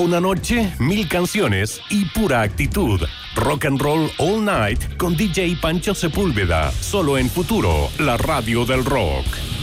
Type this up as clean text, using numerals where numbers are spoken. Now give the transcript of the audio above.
Una noche, 1000 canciones y pura actitud. Rock and Roll All Night con DJ Pancho Sepúlveda. Solo en Futuro, la radio del rock.